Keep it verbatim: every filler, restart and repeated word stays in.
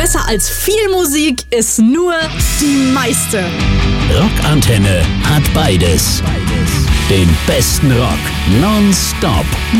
Besser als viel Musik ist nur die meiste. Rockantenne hat beides. Den besten Rock nonstop